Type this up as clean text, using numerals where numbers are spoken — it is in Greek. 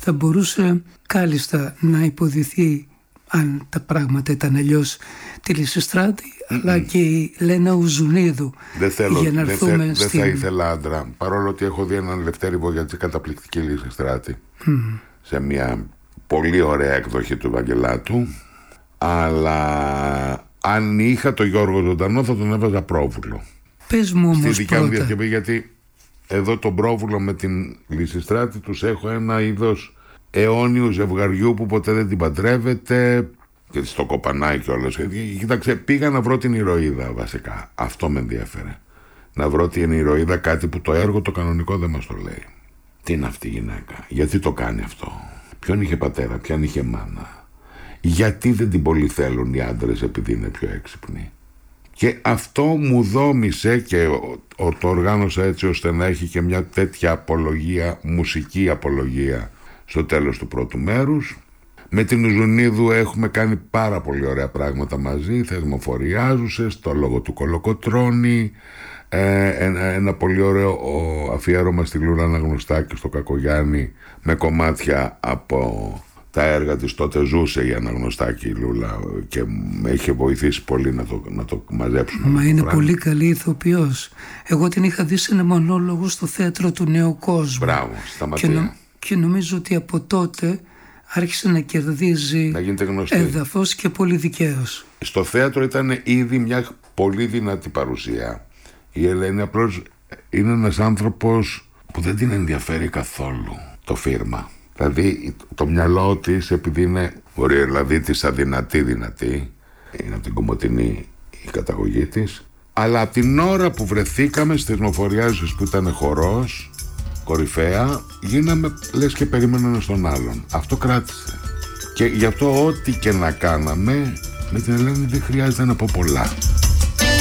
θα μπορούσε κάλλιστα να υποδηθεί, αν τα πράγματα ήταν αλλιώς, τη Λυσιστράτη, αλλά και η Λένα Ουζουνίδου. Δεν θα ήθελα άντρα, παρόλο ότι έχω δει έναν Λευτέρη Βογιατζή καταπληκτική Λυσιστράτη σε μια πολύ ωραία εκδοχή του Βαγγελάτου, αλλά αν είχα τον Γιώργο ζωντανό θα τον έβαζα πρόβουλο. Πες μου όμως στη δικιά μου πρώτα. διασκευή, γιατί εδώ τον πρόβουλο με την Λυσιστράτη τους έχω ένα είδος αιώνιου ζευγαριού που ποτέ δεν την παντρεύεται και στο κοπανάει κιόλας. Κοίταξε, πήγα να βρω την ηρωίδα βασικά. Αυτό με ενδιαφέρε. Να βρω την ηρωίδα, κάτι που το έργο το κανονικό δεν μας το λέει. Τι είναι αυτή η γυναίκα, γιατί το κάνει αυτό, ποιον είχε πατέρα, ποιον είχε μάνα, γιατί δεν την πολύ θέλουν οι άντρες επειδή είναι πιο έξυπνοι. Και αυτό μου δόμησε και το οργάνωσα έτσι ώστε να έχει και μια τέτοια απολογία, μουσική απολογία στο τέλος του πρώτου μέρους. Με την Ουζουνίδου έχουμε κάνει πάρα πολύ ωραία πράγματα μαζί, θεσμοφοριάζουσες, το λόγο του Κολοκοτρώνη, ένα πολύ ωραίο αφιέρωμα στη Λούρα Αναγνωστάκη στο Κακογιάννη με κομμάτια από τα έργα της. Τότε ζούσε η Αναγνωστάκη η Λούλα και με είχε βοηθήσει πολύ να το μαζέψουμε. Μα είναι πολύ καλή ηθοποιός. Εγώ την είχα δει σε ένα μονόλογο στο θέατρο του Νέου Κόσμου. Μπράβο, Σταματία. Και νομίζω ότι από τότε άρχισε να κερδίζει έδαφος και πολύ δικαίως. Στο θέατρο ήταν ήδη μια πολύ δυνατή παρουσία. Η Ελένη απλώς είναι ένας άνθρωπος που δεν την ενδιαφέρει καθόλου το φίρμα. Δηλαδή το μυαλό της, επειδή είναι βορειοελλαδίτης αδυνατή, είναι από την Κομοτηνή η καταγωγή της, αλλά από την ώρα που βρεθήκαμε στις θεσμοφοριάζουσες που ήταν χορός, κορυφαία, γίναμε λες και περίμενε ένας τον άλλον. Αυτό κράτησε. Και γι' αυτό ό,τι και να κάναμε, με την Ελένη δεν χρειάζεται να πω πολλά.